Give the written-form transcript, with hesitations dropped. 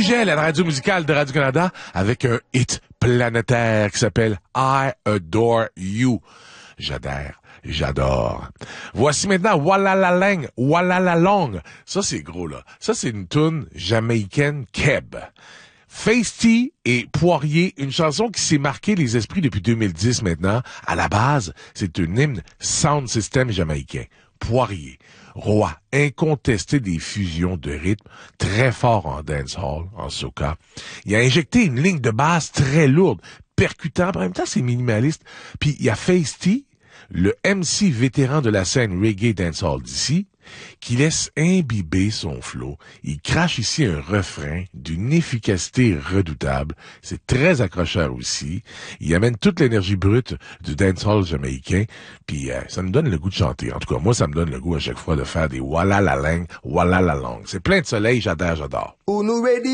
Bugel à la radio musicale de Radio-Canada avec un hit planétaire qui s'appelle I Adore You. J'adore. Voici maintenant Wallalalang, Wallalalong. Ça, c'est gros, là. Ça, c'est une toune jamaïcaine Keb. Feisty et Poirier, une chanson qui s'est marquée les esprits depuis 2010 maintenant. À la base, c'est un hymne sound system jamaïcain. Poirier, roi incontesté des fusions de rythme, très fort en dancehall, en soca. Il a injecté une ligne de basse très lourde, percutante, en même temps c'est minimaliste. Puis il y a Feisty, le MC vétéran de la scène reggae dancehall d'ici, qui laisse imbiber son flow. Il crache ici un refrain d'une efficacité redoutable. C'est très accrocheur aussi. Il amène toute l'énergie brute du dancehall jamaïcain. Puis ça me donne le goût de chanter. En tout cas, moi, ça me donne le goût à chaque fois de faire des wallalalang, wallalalong. C'est plein de soleil, j'adore.